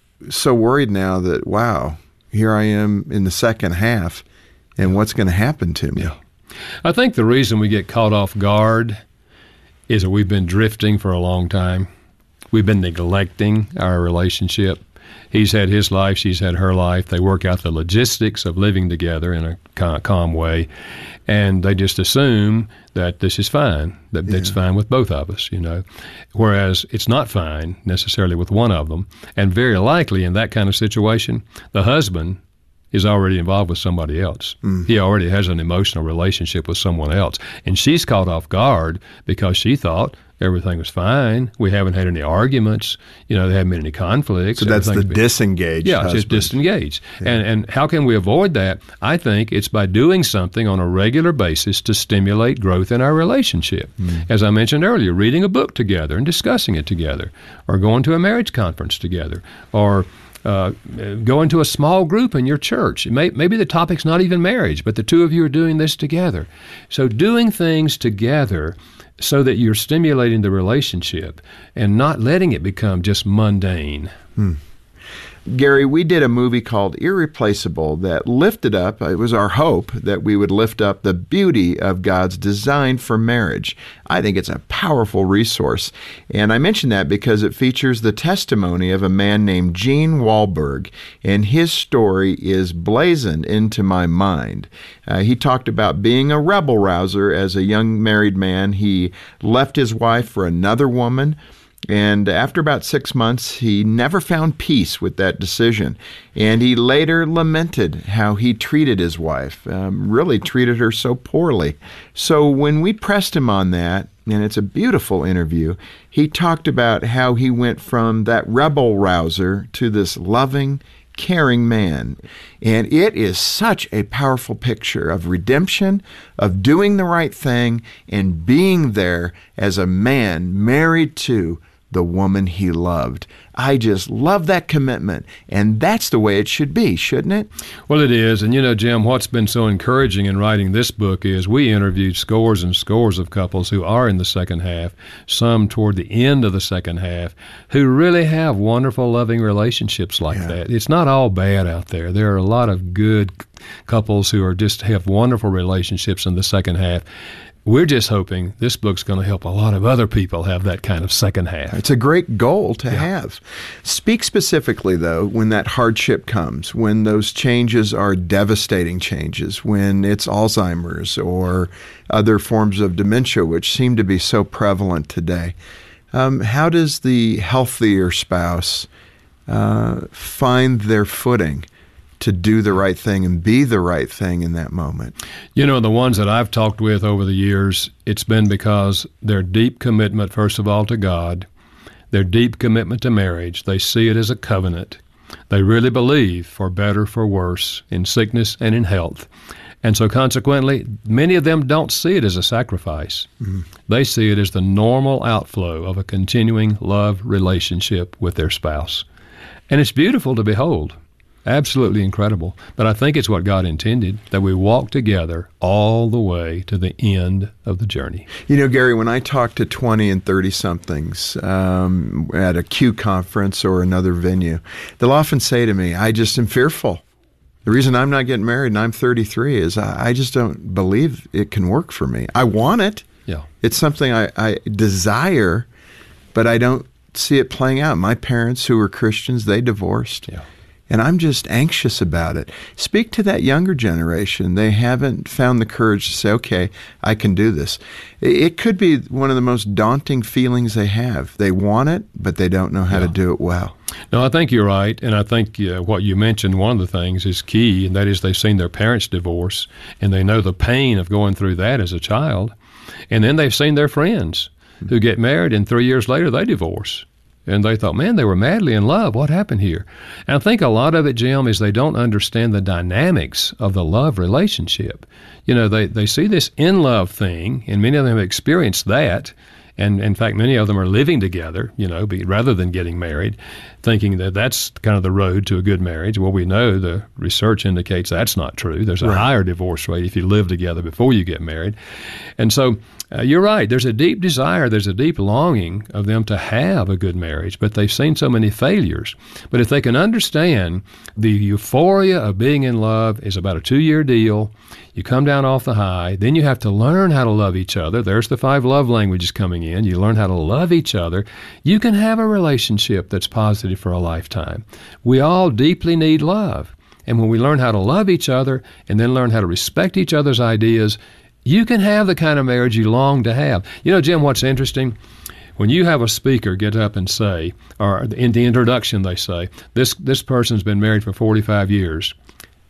so worried now that, wow, here I am in the second half, and yeah. what's going to happen to me? Yeah. I think the reason we get caught off guard is that we've been drifting for a long time. We've been neglecting our relationship. He's had his life, she's had her life. They work out the logistics of living together in a calm, calm way, and they just assume that this is fine, that yeah. it's fine with both of us, you know, whereas it's not fine necessarily with one of them. And very likely in that kind of situation, the husband is already involved with somebody else. Mm. He already has an emotional relationship with someone else. And she's caught off guard because she thought everything was fine. We haven't had any arguments. You know, there haven't been any conflicts. So that's the been, disengaged Yeah, husband. just disengaged. Yeah. And, and how can we avoid that? I think it's by doing something on a regular basis to stimulate growth in our relationship. Mm. As I mentioned earlier, reading a book together and discussing it together, or going to a marriage conference together, or Uh, go into a small group in your church. May, maybe the topic's not even marriage, but the two of you are doing this together. So doing things together so that you're stimulating the relationship and not letting it become just mundane. Hmm. Gary, we did a movie called Irreplaceable that lifted up, it was our hope that we would lift up the beauty of God's design for marriage. I think it's a powerful resource. And I mention that because it features the testimony of a man named Gene Wahlberg, and his story is blazoned into my mind. Uh, he talked about being a rebel rouser as a young married man. He left his wife for another woman. And after about six months, he never found peace with that decision. And he later lamented how he treated his wife, um, really treated her so poorly. So when we pressed him on that, and it's a beautiful interview, he talked about how he went from that rebel rouser to this loving, caring man. And it is such a powerful picture of redemption, of doing the right thing, and being there as a man married to the woman he loved. I just love that commitment, and that's the way it should be, shouldn't it? Well, it is. And you know, Jim, what's been so encouraging in writing this book is we interviewed scores and scores of couples who are in the second half, some toward the end of the second half, who really have wonderful, loving relationships like Yeah. that. It's not all bad out there. There are a lot of good couples who are just have wonderful relationships in the second half. We're just hoping this book's going to help a lot of other people have that kind of second half. It's a great goal to Yeah. have. Speak specifically, though, when that hardship comes, when those changes are devastating changes, when it's Alzheimer's or other forms of dementia, which seem to be so prevalent today. Um, how does the healthier spouse uh, find their footing to do the right thing and be the right thing in that moment? You know, the ones that I've talked with over the years, it's been because their deep commitment, first of all, to God, their deep commitment to marriage, they see it as a covenant. They really believe, for better, for worse, in sickness and in health. And so consequently, many of them don't see it as a sacrifice. Mm-hmm. They see it as the normal outflow of a continuing love relationship with their spouse. And it's beautiful to behold. Absolutely incredible. But I think it's what God intended, that we walk together all the way to the end of the journey. You know, Gary, when I talk to twenty and thirty-somethings um, at a Q conference or another venue, they'll often say to me, I just am fearful. The reason I'm not getting married and I'm thirty-three is I, I just don't believe it can work for me. I want it. Yeah. It's something I, I desire, but I don't see it playing out. My parents, who were Christians, they divorced. Yeah. And I'm just anxious about it. Speak to that younger generation. They haven't found the courage to say, okay, I can do this. It could be one of the most daunting feelings they have. They want it, but they don't know how Yeah. to do it well. No, I think you're right. And I think uh, what you mentioned, one of the things is key, and that is they've seen their parents divorce, and they know the pain of going through that as a child. And then they've seen their friends who get married, and three years later they divorce. And they thought, man, they were madly in love. What happened here? And I think a lot of it, Jim, is they don't understand the dynamics of the love relationship. You know, they, they see this in-love thing, and many of them have experienced that. And in fact, many of them are living together, you know, be, rather than getting married, thinking that that's kind of the road to a good marriage. Well, we know the research indicates that's not true. There's a Right. higher divorce rate if you live together before you get married. And so uh, you're right. There's a deep desire, there's a deep longing of them to have a good marriage, but they've seen so many failures. But if they can understand the euphoria of being in love is about a two-year deal, you come down off the high, then you have to learn how to love each other. There's the five love languages coming in. You learn how to love each other. You can have a relationship that's positive for a lifetime. We all deeply need love. And when we learn how to love each other and then learn how to respect each other's ideas, you can have the kind of marriage you long to have. You know, Jim, what's interesting? When you have a speaker get up and say, or in the introduction they say, this, this person's been married for forty-five years,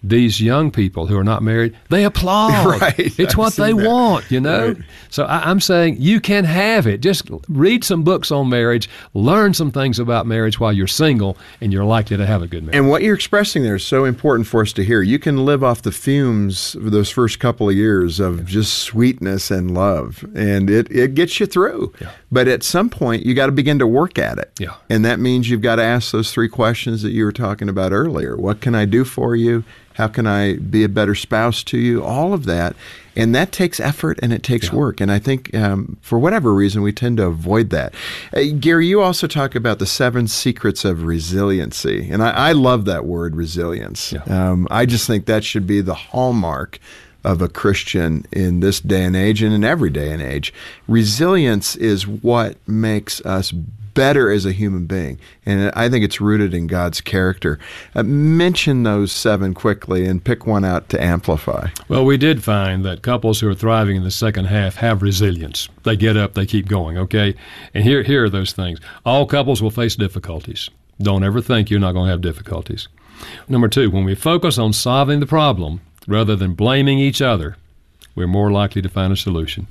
these young people who are not married, they applaud. Right. It's what they that. want, you know? Right. So I, I'm saying you can have it. Just read some books on marriage, learn some things about marriage while you're single, and you're likely to have a good marriage. And what you're expressing there is so important for us to hear. You can live off the fumes of those first couple of years of just sweetness and love, and it, it gets you through. Yeah. But at some point, you got to begin to work at it. Yeah. And that means you've got to ask those three questions that you were talking about earlier. What can I do for you? How can I be a better spouse to you? All of that. And that takes effort and it takes Yeah. work. And I think um, for whatever reason, we tend to avoid that. Uh, Gary, you also talk about the seven secrets of resiliency. And I, I love that word, resilience. Yeah. Um, I just think that should be the hallmark of a Christian in this day and age and in every day and age. Resilience is what makes us better as a human being. And I think it's rooted in God's character. Uh, mention those seven quickly and pick one out to amplify. Well, we did find that couples who are thriving in the second half have resilience. They get up, they keep going, okay? And here, here are those things. All couples will face difficulties. Don't ever think you're not going to have difficulties. Number two, when we focus on solving the problem rather than blaming each other, we're more likely to find a solution.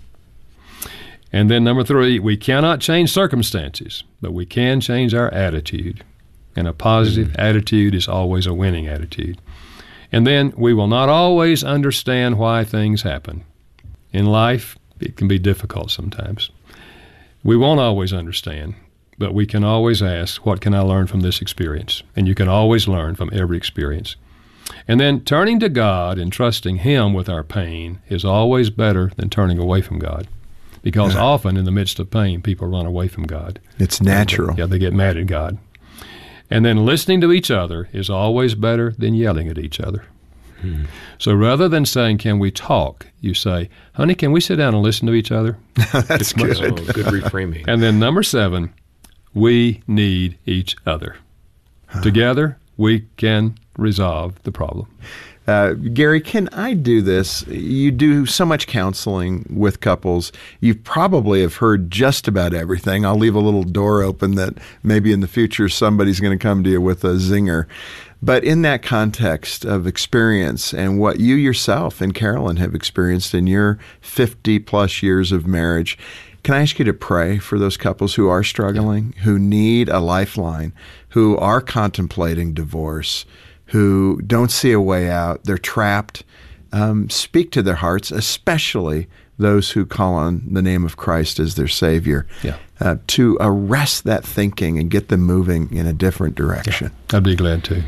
And then number three, we cannot change circumstances, but we can change our attitude. And a positive mm-hmm. attitude is always a winning attitude. And then we will not always understand why things happen. In life, it can be difficult sometimes. We won't always understand, but we can always ask, what can I learn from this experience? And you can always learn from every experience. And then turning to God and trusting Him with our pain is always better than turning away from God. Because often in the midst of pain, people run away from God. It's natural. Yeah, they get mad at God. And then listening to each other is always better than yelling at each other. Hmm. So rather than saying, can we talk, you say, honey, can we sit down and listen to each other? That's good. Oh, good reframing. And then number seven, we need each other. Huh. Together, we can resolve the problem. Uh, Gary, can I do this? You do so much counseling with couples. You probably have heard just about everything. I'll leave a little door open that maybe in the future somebody's going to come to you with a zinger. But in that context of experience and what you yourself and Carolyn have experienced in your fifty plus years of marriage, can I ask you to pray for those couples who are struggling, who need a lifeline, who are contemplating divorce, who don't see a way out, they're trapped? Um, speak to their hearts, especially those who call on the name of Christ as their Savior, yeah. uh, to arrest that thinking and get them moving in a different direction. Yeah, I'd be glad to.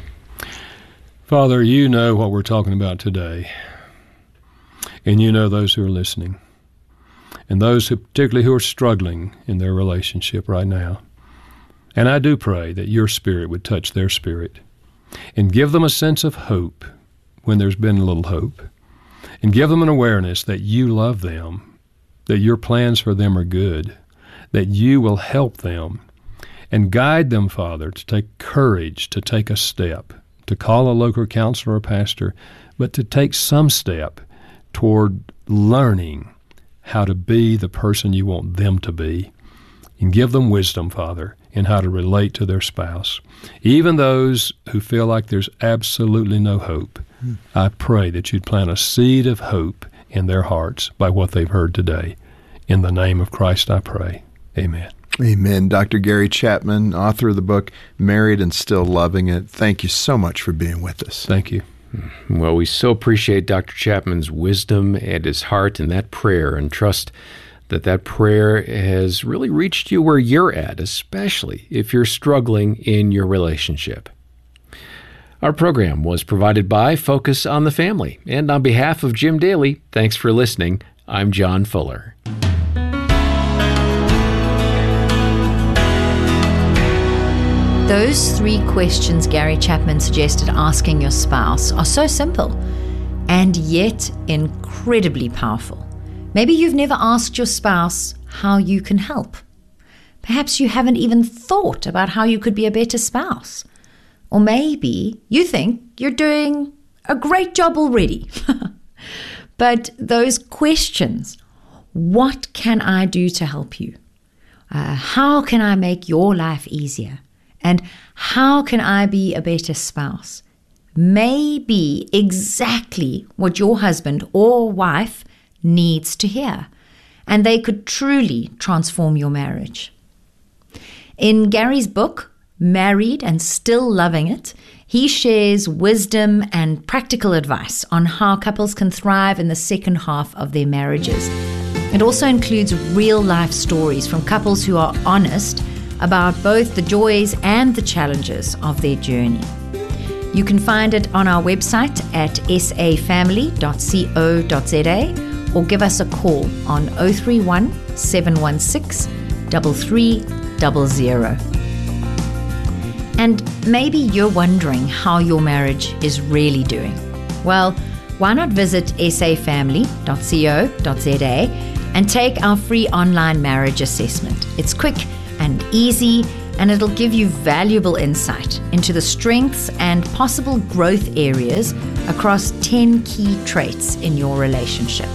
Father, you know what we're talking about today, and you know those who are listening, and those who, particularly who are struggling in their relationship right now. And I do pray that your Spirit would touch their spirit and give them a sense of hope when there's been a little hope, and give them an awareness that you love them, that your plans for them are good, that you will help them, and guide them, Father, to take courage to take a step, to call a local counselor or pastor, but to take some step toward learning how to be the person you want them to be, and give them wisdom, Father, in how to relate to their spouse. Even those who feel like there's absolutely no hope, mm. I pray that you'd plant a seed of hope in their hearts by what they've heard today. In the name of Christ I pray. Amen. Amen. Doctor Gary Chapman, author of the book, Married and Still Loving It. Thank you so much for being with us. Thank you. Well, we so appreciate Doctor Chapman's wisdom and his heart and that prayer, and trust that that prayer has really reached you where you're at, especially if you're struggling in your relationship. Our program was provided by Focus on the Family. And on behalf of Jim Daly, thanks for listening. I'm John Fuller. Those three questions Gary Chapman suggested asking your spouse are so simple and yet incredibly powerful. Maybe you've never asked your spouse how you can help. Perhaps you haven't even thought about how you could be a better spouse. Or maybe you think you're doing a great job already. But those questions, what can I do to help you? Uh, how can I make your life easier? And how can I be a better spouse? may be exactly what your husband or wife needs to hear, and they could truly transform your marriage. In Gary's book, Married and Still Loving It, he shares wisdom and practical advice on how couples can thrive in the second half of their marriages. It also includes real-life stories from couples who are honest about both the joys and the challenges of their journey. You can find it on our website at s a family dot co dot z a or give us a call on oh three one, seven one six, three three zero zero. And maybe you're wondering how your marriage is really doing. Well, why not visit s a family dot co dot z a and take our free online marriage assessment. It's quick and easy, and it'll give you valuable insight into the strengths and possible growth areas across ten key traits in your relationship.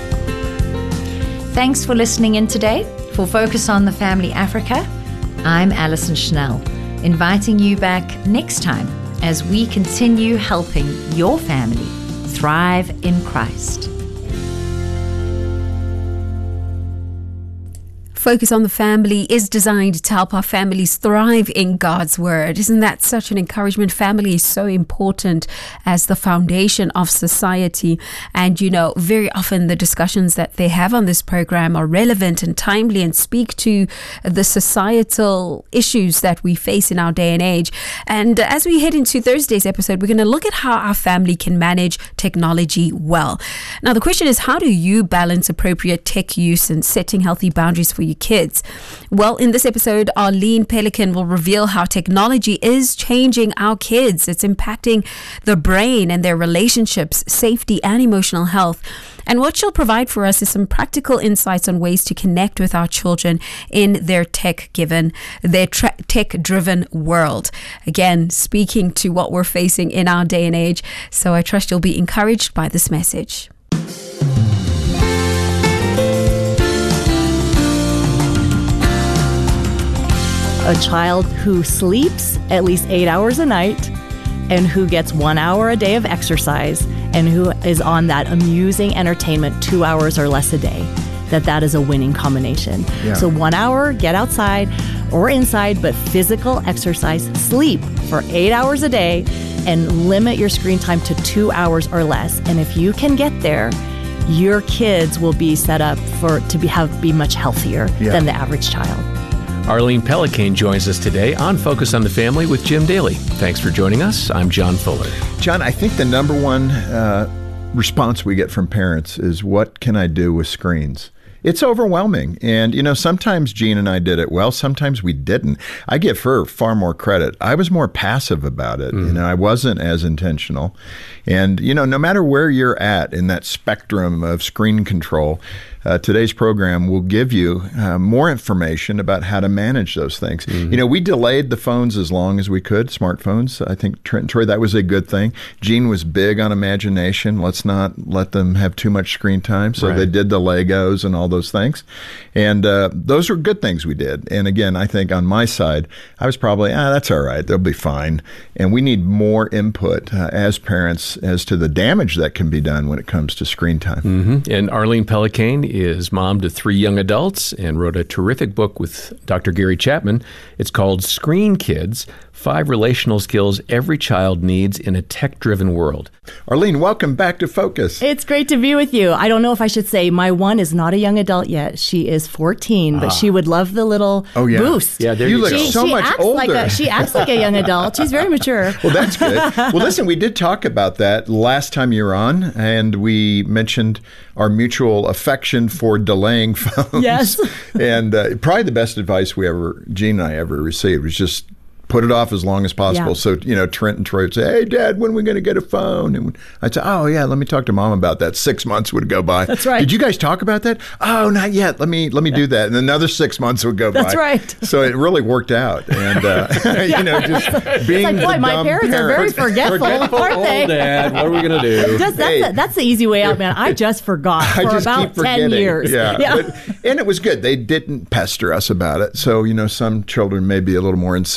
Thanks for listening in today. For Focus on the Family Africa, I'm Alison Schnell, inviting you back next time as we continue helping your family thrive in Christ. Focus on the Family is designed to help our families thrive in God's Word. Isn't that such an encouragement? Family is so important as the foundation of society. And, you know, very often the discussions that they have on this program are relevant and timely and speak to the societal issues that we face in our day and age. And as we head into Thursday's episode, we're going to look at how our family can manage technology well. Now, the question is, how do you balance appropriate tech use and setting healthy boundaries for your kids? Well, in this episode, Arlene Pelican will reveal how technology is changing our kids. It's impacting the brain and their relationships, safety, and emotional health. And what she'll provide for us is some practical insights on ways to connect with our children in their tech-given, their tra- tech-driven world. Again, speaking to what we're facing in our day and age. So I trust you'll be encouraged by this message. A child who sleeps at least eight hours a night and who gets one hour a day of exercise and who is on that amusing entertainment two hours or less a day, that that is a winning combination. Yeah. So one hour, get outside or inside, but physical exercise, sleep for eight hours a day, and limit your screen time to two hours or less. And if you can get there, your kids will be set up for to be have be much healthier yeah. than the average child. Arlene Pelican joins us today on Focus on the Family with Jim Daly. Thanks for joining us. I'm John Fuller. John, I think the number one uh, response we get from parents is, what can I do with screens? It's overwhelming. And, you know, sometimes Jean and I did it well. Sometimes we didn't. I give her far more credit. I was more passive about it. Mm. You know, I wasn't as intentional. And, you know, no matter where you're at in that spectrum of screen control, Uh, today's program will give you uh, more information about how to manage those things. Mm-hmm. You know, we delayed the phones as long as we could, smartphones. I think, Trent and Troy, that was a good thing. Jean was big on imagination. Let's not let them have too much screen time. So right. they did the Legos and all those things. And uh, those were good things we did. And again, I think on my side, I was probably, ah, that's all right. They'll be fine. And we need more input uh, as parents as to the damage that can be done when it comes to screen time. Mm-hmm. And Arlene Pelican is mom to three young adults and wrote a terrific book with Doctor Gary Chapman. It's called Screen Kids, Five Relational Skills Every Child Needs in a Tech-Driven World. Arlene, welcome back to Focus. It's great to be with you. I don't know if I should say my one is not a young adult yet. She is fourteen, but ah. she would love the little oh, yeah. boost. Yeah, there you, you look she, so she much acts older. Like a, she acts like a young adult. She's very mature. Well, that's good. Well, listen, we did talk about that last time you were on, and we mentioned our mutual affection for delaying phones. Yes. And uh, probably the best advice we ever, Jean and I ever received was just put it off as long as possible. Yeah. So, you know, Trent and Troy would say, hey, Dad, when are we going to get a phone? And I'd say, oh, yeah, let me talk to Mom about that. Six months would go by. That's right. Did you guys talk about that? Oh, not yet. Let me let me yeah. do that. And another six months would go That's by. That's right. So it really worked out. And, uh, yeah. you know, just being it's like, the boy, my dumb parents parent. are very forgetful, forgetful aren't they? Old Dad, what are we going to do? Just, that's, hey. a, that's the easy way out, man. I just forgot for I just about keep forgetting. ten years. Yeah. yeah. But, and it was good. They didn't pester us about it. So, you know, some children may be a little more insistent about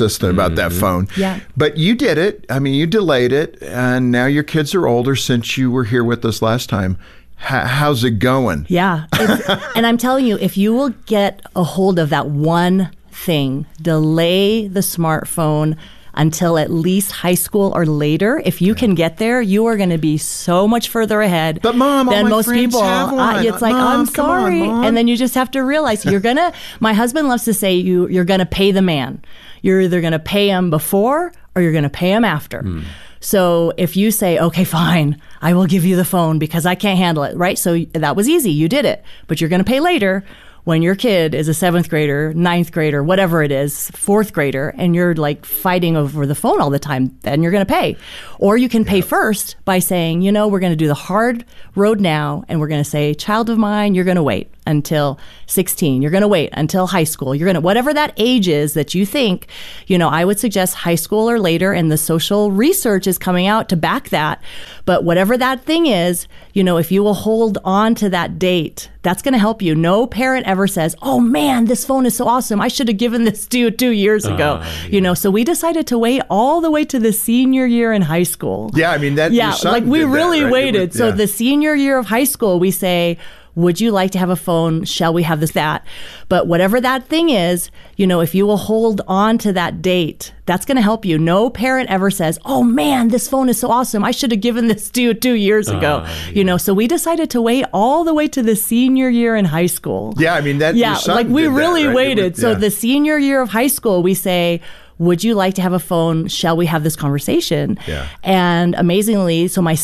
about that phone. Yeah. But you did it. I mean, you delayed it, and now your kids are older since you were here with us last time. H- how's it going? Yeah. It's- and I'm telling you, if you will get a hold of that one thing, delay the smartphone until at least high school or later. If you can get there, you are going to be so much further ahead But Mom, all than my most friends people. have Uh, one. it's like, Mom, I'm come on, sorry. Mom. And then you just have to realize you're going to, my husband loves to say, you, you're going to pay the man. You're either going to pay him before or you're going to pay him after. Mm. So if you say, okay, fine, I will give you the phone because I can't handle it, right? So that was easy. You did it, but you're going to pay later. When your kid is a seventh grader, ninth grader, whatever it is, fourth grader, and you're like fighting over the phone all the time, then you're going to pay. Or you can pay yep. first by saying, you know, we're going to do the hard road now, and we're going to say, child of mine, you're going to wait until sixteen. You're going to wait until high school. You're going to, whatever that age is that you think, you know, I would suggest high school or later, and the social research is coming out to back that. But whatever that thing is, you know, if you will hold on to that date, that's going to help you. No parent ever says, oh man, this phone is so awesome. I should have given this to you two years ago. Uh, yeah. You know, so we decided to wait all the way to the senior year in high school. Yeah, I mean, that. Yeah, like we really that, right? waited. Was, so yeah. the senior year of high school, we say, would you like to have a phone? Shall we have this, that? But whatever that thing is, you know, if you will hold on to that date, that's going to help you. No parent ever says, oh man, this phone is so awesome. I should have given this to you two years ago. Uh, yeah. You know, so we decided to wait all the way to the senior year in high school. Yeah, I mean, that. Yeah, like we really that, right? waited. Was, so yeah. the senior year of high school, we say, would you like to have a phone? Shall we have this conversation? Yeah. And amazingly, so my